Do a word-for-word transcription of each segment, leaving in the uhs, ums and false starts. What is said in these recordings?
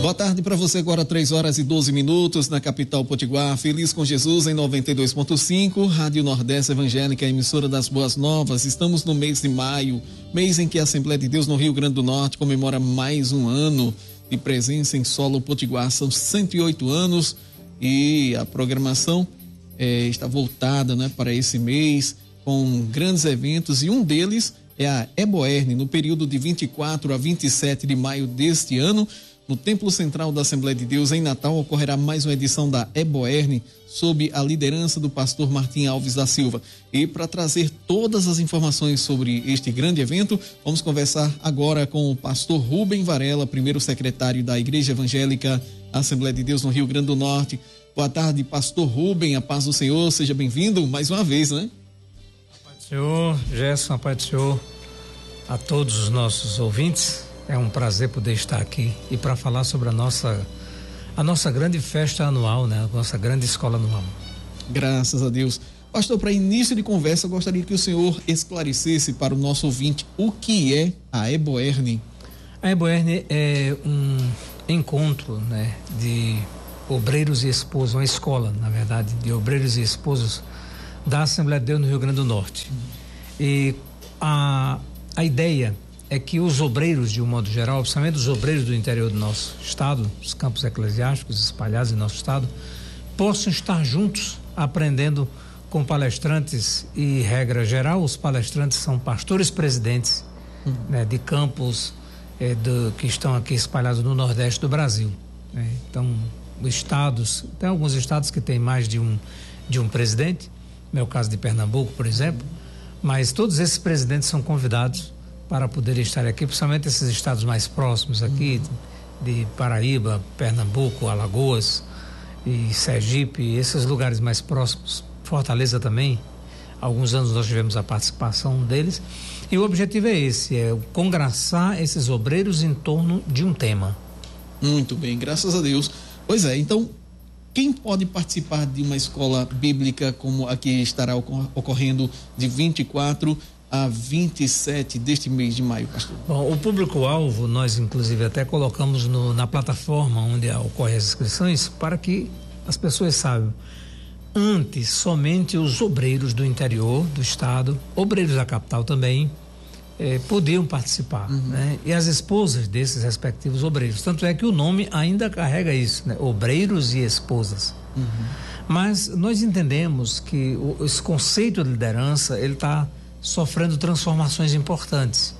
Boa tarde para você, agora três horas e doze minutos na capital potiguar. Feliz com Jesus em noventa e dois ponto cinco, Rádio Nordeste Evangélica, emissora das Boas Novas. Estamos no mês de maio, mês em que a Assembleia de Deus no Rio Grande do Norte comemora mais um ano de presença em solo potiguar. São cento e oito anos e a programação eh, está voltada, né, para esse mês com grandes eventos, e um deles é a EBOERN, no período de vinte e quatro a vinte e sete de maio deste ano. No Templo Central da Assembleia de Deus, em Natal, ocorrerá mais uma edição da EBOERN, sob a liderança do pastor Martim Alves da Silva. E para trazer todas as informações sobre este grande evento, vamos conversar agora com o pastor Rubem Varela, primeiro secretário da Igreja Evangélica Assembleia de Deus no Rio Grande do Norte. Boa tarde, pastor Rubem, a paz do Senhor, seja bem-vindo mais uma vez, né? A paz do Senhor, Gerson, a paz do Senhor a todos os nossos ouvintes. É um prazer poder estar aqui e para falar sobre a nossa a nossa grande festa anual, né? A nossa grande escola anual. Graças a Deus. Pastor, para início de conversa, eu gostaria que o senhor esclarecesse para o nosso ouvinte o que é a EBOERN. A EBOERN é um encontro, né, de obreiros e esposos, uma escola, na verdade, de obreiros e esposos da Assembleia de Deus no Rio Grande do Norte. Uhum. E a, a ideia é que os obreiros, de um modo geral, principalmente os obreiros do interior do nosso estado, os campos eclesiásticos espalhados em nosso estado, possam estar juntos aprendendo com palestrantes. E, regra geral, os palestrantes são pastores presidentes, uhum, né, de campos eh, do, que estão aqui espalhados no Nordeste do Brasil, né? Então, estados, tem alguns estados que têm mais de um, de um presidente, no meu caso de Pernambuco, por exemplo, mas todos esses presidentes são convidados para poder estar aqui, principalmente esses estados mais próximos aqui, uhum, de Paraíba, Pernambuco, Alagoas e Sergipe, esses lugares mais próximos, Fortaleza também. Alguns anos nós tivemos a participação deles, e o objetivo é esse, é congraçar esses obreiros em torno de um tema. Muito bem, graças a Deus. Pois é, então, quem pode participar de uma escola bíblica como a que estará ocorrendo de vinte e quatro a vinte e sete deste mês de maio, pastor? Bom, o público-alvo nós inclusive até colocamos no, na plataforma onde ocorrem as inscrições, para que as pessoas saibam. Antes, somente os obreiros do interior do estado, obreiros da capital também, eh, podiam participar, uhum, né? E as esposas desses respectivos obreiros. Tanto é que o nome ainda carrega isso, né? Obreiros e esposas. Uhum. Mas nós entendemos que o, esse conceito de liderança, ele está sofrendo transformações importantes.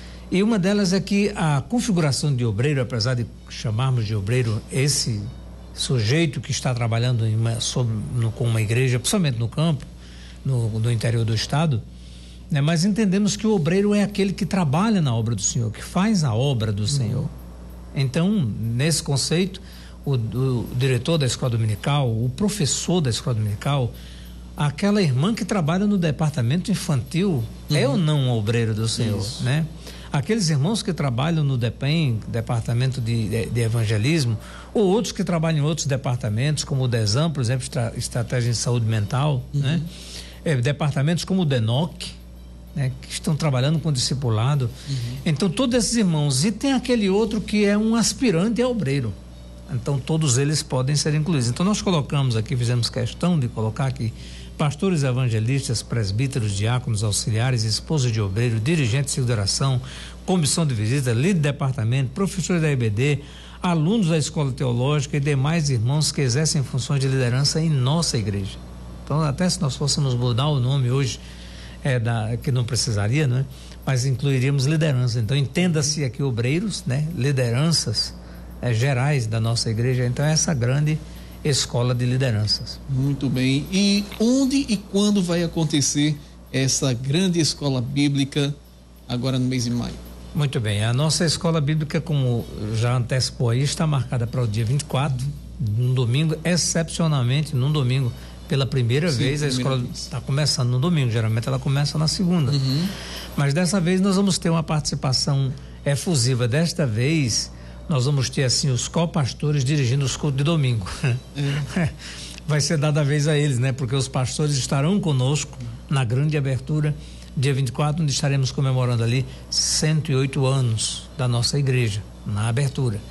E uma delas é que a configuração de obreiro, apesar de chamarmos de obreiro esse sujeito que está trabalhando em uma, sobre, no, com uma igreja, principalmente no campo, no, no interior do estado, né? Mas entendemos que o obreiro é aquele que trabalha na obra do Senhor, que faz a obra do uhum. Senhor. Então, nesse conceito, o, o diretor da escola dominical, o professor da escola dominical, aquela irmã que trabalha no departamento infantil, uhum, é ou não um obreiro do Senhor, isso, né? Aqueles irmãos que trabalham no DEPEN, departamento de, de, de evangelismo, ou outros que trabalham em outros departamentos, como o DESAM, por exemplo, estra, estratégia de saúde mental, uhum, né? É, departamentos como o DENOC, né, que estão trabalhando com discipulado. Uhum. Então, todos esses irmãos, e tem aquele outro que é um aspirante a obreiro. Então, todos eles podem ser incluídos. Então, nós colocamos aqui, fizemos questão de colocar aqui pastores evangelistas, presbíteros, diáconos, auxiliares, esposos de obreiro, dirigentes de oração, comissão de visita, líder de departamento, professores da I B D, alunos da escola teológica e demais irmãos que exercem funções de liderança em nossa igreja. Então, até se nós fôssemos mudar o nome hoje, é da, que não precisaria, né? Mas incluiríamos liderança. Então, entenda-se aqui obreiros, né? Lideranças é, gerais da nossa igreja. Então, é essa grande escola de lideranças. Muito bem. E onde e quando vai acontecer essa grande escola bíblica agora no mês de maio? Muito bem. A nossa escola bíblica, como já antecipou aí, está marcada para o dia vinte e quatro, num domingo, excepcionalmente num domingo. Pela primeira Sim, vez, a escola está começando no domingo, geralmente ela começa na segunda. Uhum. Mas dessa vez nós vamos ter uma participação efusiva. Desta vez, nós vamos ter assim os copastores dirigindo os cultos de domingo. Uhum. Vai ser dada a vez a eles, né? Porque os pastores estarão conosco na grande abertura, dia vinte e quatro, onde estaremos comemorando ali cento e oito anos da nossa igreja, na abertura.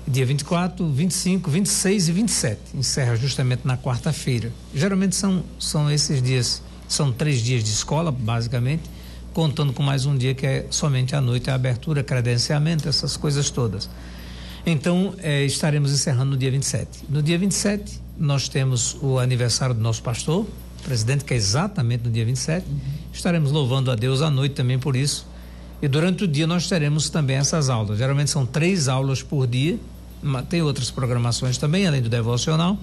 Dia vinte e quatro, vinte e cinco, vinte e seis e vinte e sete. Encerra justamente na quarta-feira. Geralmente são, são esses dias, são três dias de escola, basicamente, contando com mais um dia que é somente à noite, a abertura, credenciamento, essas coisas todas. Então, eh, estaremos encerrando no dia vinte e sete. No dia vinte e sete, nós temos o aniversário do nosso pastor, presidente, que é exatamente no dia vinte e sete. Uhum. Estaremos louvando a Deus à noite também por isso. E durante o dia nós teremos também essas aulas. Geralmente são três aulas por dia. Tem outras programações também, além do devocional.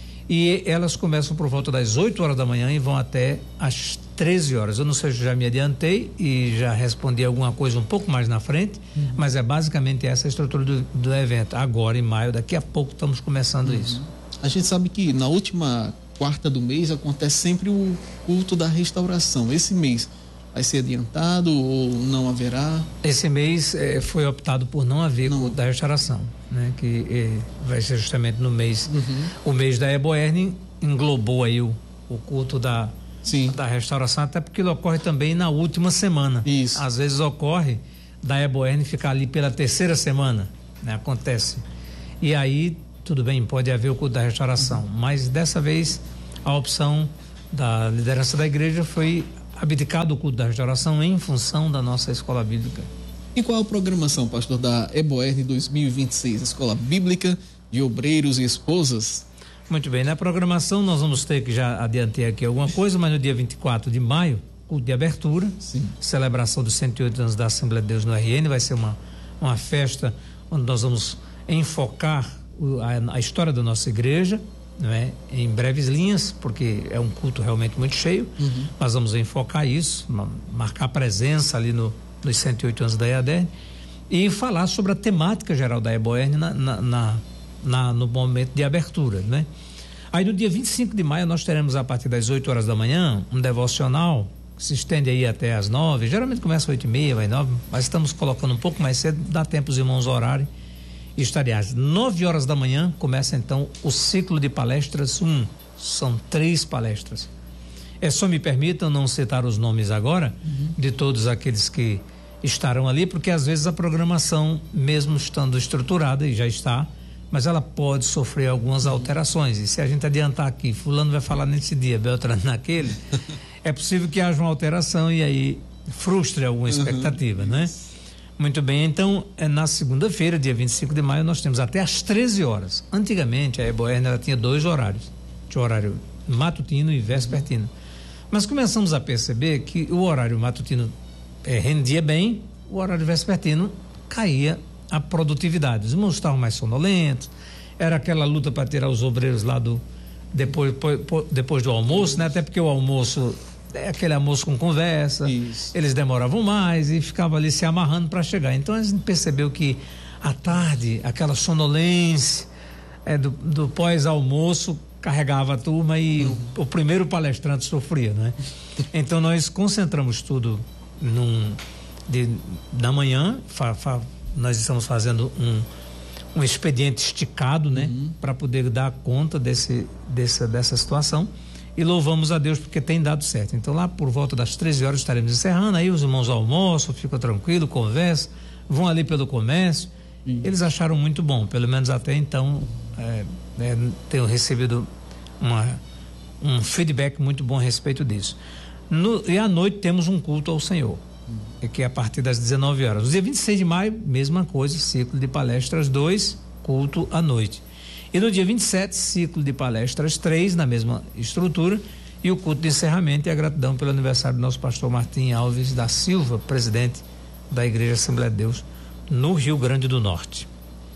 E elas começam por volta das oito horas da manhã e vão até às treze horas. Eu não sei se já me adiantei e já respondi alguma coisa um pouco mais na frente, uhum. mas é basicamente essa a estrutura do, do evento. Agora, em maio, daqui a pouco estamos começando uhum. isso. A gente sabe que na última quarta do mês acontece sempre o culto da restauração. Esse mês vai ser adiantado ou não haverá? Esse mês eh, foi optado por não haver não. culto da restauração, né? Que eh, vai ser justamente no mês, uhum. o mês da Eboerne englobou aí o, o culto da, da restauração, até porque ele ocorre também na última semana. Isso. Às vezes ocorre da Eboerne ficar ali pela terceira semana, né? Acontece. E aí, tudo bem, pode haver o culto da restauração, uhum. mas dessa vez a opção da liderança da igreja foi abdicado o culto da restauração em função da nossa escola bíblica. E qual a programação, pastor, da Eboerne dois mil e vinte e seis, Escola Bíblica de Obreiros e Esposas? Muito bem, na programação nós vamos ter, que já adiantei aqui alguma coisa, mas no dia vinte e quatro de maio, culto de abertura, Sim. celebração dos cento e oito anos da Assembleia de Deus no R N, vai ser uma, uma festa onde nós vamos enfocar o, a, a história da nossa igreja, não é? Em breves linhas, porque é um culto realmente muito cheio. Uhum. Nós vamos enfocar isso, marcar presença ali no, nos cento e oito anos da E A D E R e falar sobre a temática geral da Eboerne na, na, na, na, no momento de abertura, né? Aí no dia vinte e cinco de maio nós teremos, a partir das oito horas da manhã, um devocional que se estende aí até às nove, geralmente começa às oito e meia, vai nove, mas estamos colocando um pouco mais cedo, dá tempo os irmãos orarem. Estarei às nove horas da manhã, começa então o ciclo de palestras um. São três palestras. É só me permitam não citar os nomes agora, uhum. de todos aqueles que estarão ali, porque às vezes a programação, mesmo estando estruturada, e já está, mas ela pode sofrer algumas uhum. alterações. E se a gente adiantar aqui, fulano vai falar nesse dia, Beltrano naquele, é possível que haja uma alteração e aí frustre alguma expectativa, uhum. né? Muito bem, então é na segunda-feira, dia vinte e cinco de maio, nós temos até às treze horas. Antigamente a Eboerne ela tinha dois horários, tinha o horário matutino e vespertino. Mas começamos a perceber que o horário matutino é, rendia bem, o horário vespertino caía a produtividade. Os irmãos estavam mais sonolentos, era aquela luta para tirar os obreiros lá do depois, depois do almoço, né? Até porque o almoço é aquele almoço com conversa, Isso. eles demoravam mais e ficavam ali se amarrando para chegar. Então a gente percebeu que à tarde, aquela sonolência é, do, do pós-almoço carregava a turma e uhum. o, o primeiro palestrante sofria, né? Então nós concentramos tudo num, de, na manhã, fa, fa, nós estamos fazendo um, um expediente esticado, né? Uhum. Para poder dar conta desse, dessa, dessa situação. E louvamos a Deus porque tem dado certo. Então lá por volta das treze horas estaremos encerrando, aí os irmãos almoçam, ficam tranquilos, conversam, vão ali pelo comércio. Sim. Eles acharam muito bom, pelo menos até então é, é, tenho recebido uma, um feedback muito bom a respeito disso. No, e à noite temos um culto ao Senhor, hum. que é a partir das dezenove horas. No dia vinte e seis de maio, mesma coisa, ciclo de palestras dois, culto à noite. E no dia vinte e sete, ciclo de palestras três, na mesma estrutura, e o culto de encerramento e a gratidão pelo aniversário do nosso pastor Martim Alves da Silva, presidente da Igreja Assembleia de Deus, no Rio Grande do Norte.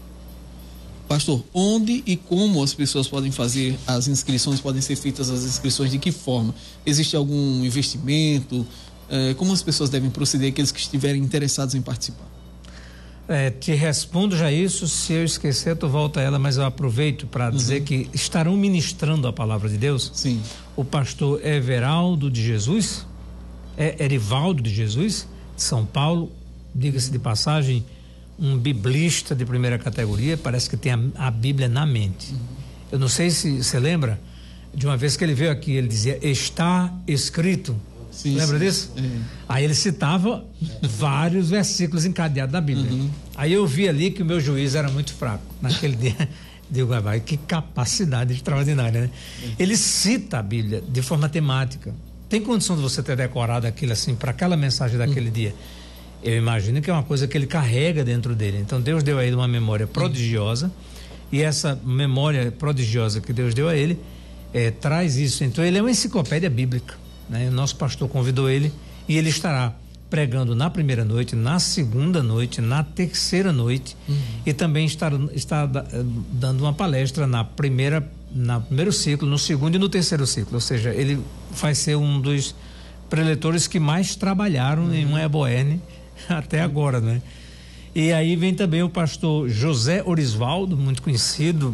Pastor, onde e como as pessoas podem fazer as inscrições, podem ser feitas as inscrições, de que forma? Existe algum investimento? Eh, como as pessoas devem proceder, aqueles que estiverem interessados em participar? É, te respondo já isso, se eu esquecer tu volta a ela, mas eu aproveito para uhum. dizer que estarão ministrando a palavra de Deus. Sim. O pastor Everaldo de Jesus, é Erivaldo de Jesus, de São Paulo, diga-se de passagem, um biblista de primeira categoria, parece que tem a, a Bíblia na mente. Uhum. Eu não sei se você lembra de uma vez que ele veio aqui, ele dizia, está escrito, Sim, Lembra sim. disso? É. Aí ele citava vários versículos encadeados da Bíblia. Uhum. Aí eu vi ali que o meu juízo era muito fraco naquele dia. Digo, vai, que capacidade extraordinária, né? Uhum. Ele cita a Bíblia de forma temática. Tem condição de você ter decorado aquilo assim para aquela mensagem daquele uhum. dia? Eu imagino que é uma coisa que ele carrega dentro dele. Então Deus deu a ele uma memória prodigiosa uhum. e essa memória prodigiosa que Deus deu a ele é, traz isso. Então ele é uma enciclopédia bíblica, né? O nosso pastor convidou ele e ele estará pregando na primeira noite, na segunda noite, na terceira noite uhum. e também está, está dando uma palestra na primeira, na primeiro ciclo, no segundo e no terceiro ciclo, ou seja, ele vai ser um dos preletores que mais trabalharam uhum. em uma Eboerne até agora, né? E aí vem também o pastor José Orisvaldo, muito conhecido,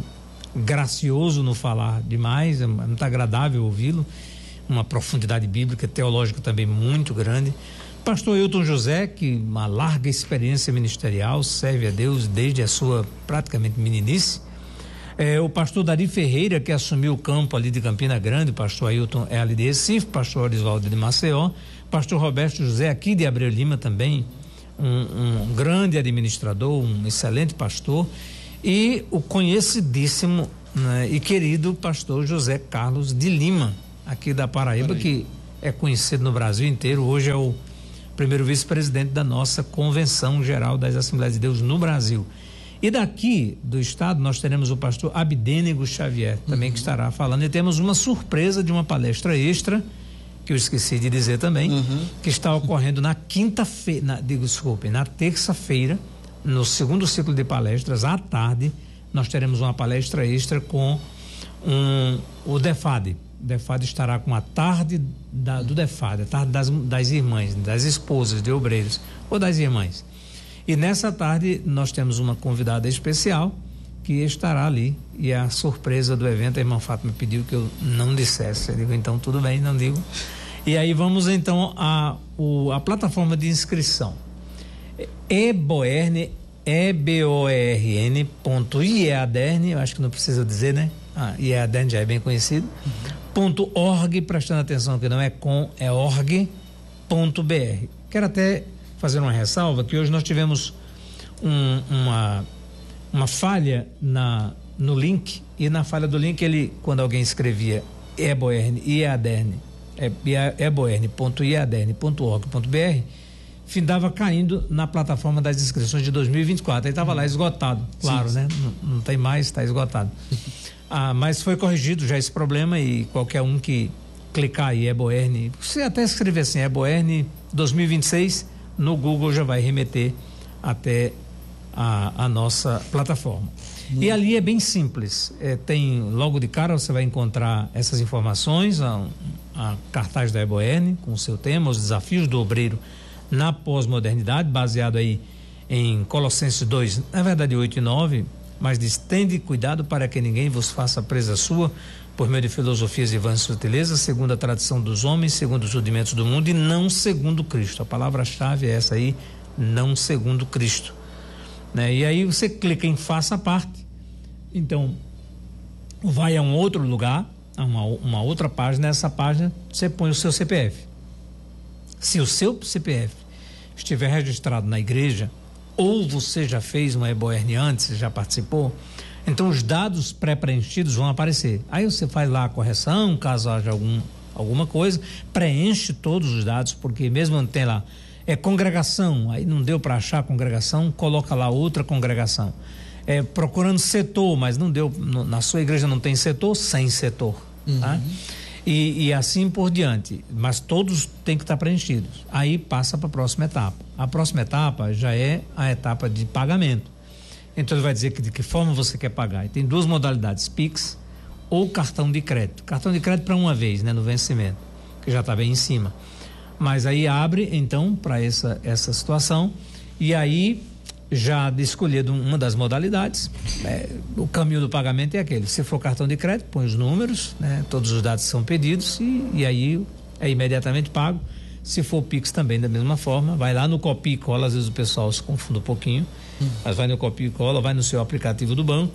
gracioso no falar demais, é muito agradável ouvi-lo, uma profundidade bíblica, teológica também muito grande. Pastor Hilton José, que uma larga experiência ministerial, serve a Deus desde a sua praticamente meninice. É, o pastor Dari Ferreira, que assumiu o campo ali de Campina Grande, pastor Ailton é ali de Recife, pastor Orisvaldo de Maceió, pastor Roberto José aqui de Abreu Lima também, um, um grande administrador, um excelente pastor, e o conhecidíssimo, né, e querido pastor José Carlos de Lima, aqui da Paraíba, Paraíba, que é conhecido no Brasil inteiro, hoje é o primeiro vice-presidente da nossa Convenção Geral das Assembleias de Deus no Brasil. E daqui do estado nós teremos o pastor Abdênego Xavier, também uhum. que estará falando, e temos uma surpresa de uma palestra extra, que eu esqueci de dizer também, uhum. que está ocorrendo na quinta-feira, digo, desculpe, na terça-feira, no segundo ciclo de palestras, à tarde, nós teremos uma palestra extra com um, o DEFAD. O DEFAD estará com a tarde da, do DEFAD, a tarde das, das irmãs, das esposas de obreiros, ou das irmãs. E nessa tarde nós temos uma convidada especial que estará ali, e a surpresa do evento, a irmã Fátima pediu que eu não dissesse. Eu digo, então tudo bem, não digo. E aí vamos então a, o, a plataforma de inscrição. Eboerne, E B O E R N ponto I E A D E R N, eu acho que não precisa dizer, né? Ah, I E A D E R N já é bem conhecido. Uhum. Ponto org, prestando atenção que não é com, é org ponto B R. Quero até fazer uma ressalva que hoje nós tivemos um, uma, uma falha na, no link, e na falha do link ele, quando alguém escrevia Eboerne, I E A D E R N, é, eboerne ponto I E A D E R N ponto org ponto B R, findava caindo na plataforma das inscrições de dois mil e vinte e quatro, aí estava lá esgotado, claro, sim, né? Não, não tem mais, está esgotado. Ah, mas foi corrigido já esse problema, e qualquer um que clicar aí Eboerne, você até escrever assim Eboerne dois mil e vinte e seis no Google, já vai remeter até a, a nossa plataforma. Hum. E ali é bem simples, é, tem logo de cara você vai encontrar essas informações, a, a cartaz da Eboerne com o seu tema, os desafios do obreiro na pós-modernidade, baseado aí em Colossenses dois, na verdade oito e nove, mas diz, tende cuidado para que ninguém vos faça presa sua por meio de filosofias e vãs sutilezas, segundo a tradição dos homens, segundo os rudimentos do mundo, e não segundo Cristo. A palavra-chave é essa aí, não segundo Cristo, né? E aí você clica em faça parte, então vai a um outro lugar, a uma, uma outra página, nessa página você põe o seu C P F. Se o seu C P F estiver registrado na igreja, ou você já fez uma Eboerne antes, já participou, então os dados pré-preenchidos vão aparecer. Aí você faz lá a correção, caso haja algum, alguma coisa, preenche todos os dados, porque mesmo não tem lá, é congregação, aí não deu para achar a congregação, coloca lá outra congregação. É procurando setor, mas não deu, no, na sua igreja não tem setor, sem setor, uhum. tá? E, e assim por diante, mas todos têm que estar preenchidos. Aí passa para a próxima etapa. A próxima etapa já é a etapa de pagamento. Então ele vai dizer que de que forma você quer pagar. E tem duas modalidades, Pix ou cartão de crédito. Cartão de crédito para uma vez, né, no vencimento, que já está bem em cima. Mas aí abre então para essa essa situação, e aí já de escolher uma das modalidades, é, o caminho do pagamento é aquele. Se for cartão de crédito, põe os números, né, todos os dados são pedidos, e, e aí é imediatamente pago. Se for Pix também da mesma forma, vai lá no copia e cola, às vezes o pessoal se confunde um pouquinho, hum. mas vai no copia e cola, vai no seu aplicativo do banco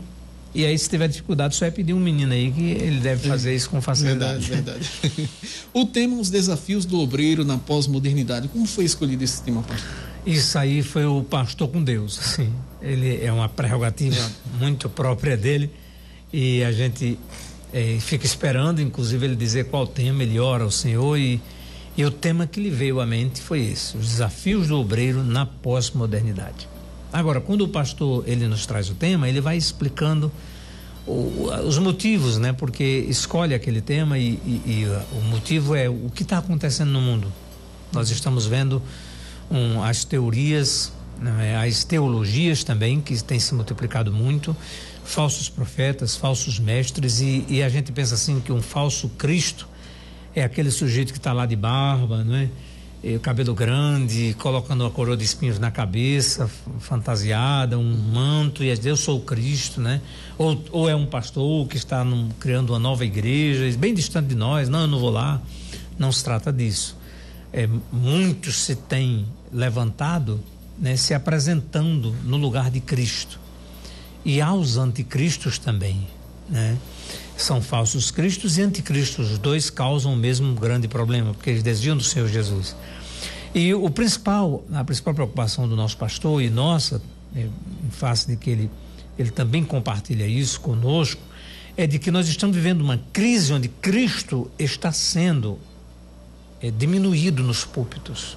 E aí, se tiver dificuldade, só é pedir um menino aí que ele deve fazer isso com facilidade. Verdade, verdade. O tema, os desafios do obreiro na pós-modernidade. Como foi escolhido esse tema, pastor? Isso aí foi o pastor com Deus, assim. Ele é uma prerrogativa muito própria dele e a gente é, fica esperando, inclusive, ele dizer qual tema, ele ora ao Senhor e, e o tema que lhe veio à mente foi esse, os desafios do obreiro na pós-modernidade. Agora, quando o pastor ele nos traz o tema, ele vai explicando o, os motivos, né? Porque escolhe aquele tema e, e, e o motivo é o que está acontecendo no mundo. Nós estamos vendo um, as teorias, né? As teologias também, que têm se multiplicado muito, falsos profetas, falsos mestres, e, e a gente pensa assim que um falso Cristo é aquele sujeito que está lá de barba, não é? E o cabelo grande, colocando uma coroa de espinhos na cabeça, fantasiada, um manto, e eu sou o Cristo, né? Ou, ou é um pastor que está num, criando uma nova igreja, bem distante de nós, não, eu não vou lá. Não se trata disso. É, muitos se têm levantado, né, se apresentando no lugar de Cristo. E há os anticristos também, né? São falsos cristos e anticristos, os dois causam o mesmo grande problema, porque eles desviam do Senhor Jesus. E o principal, a principal preocupação do nosso pastor e nossa, é, em face de que ele, ele também compartilha isso conosco, é de que nós estamos vivendo uma crise onde Cristo está sendo é, diminuído nos púlpitos.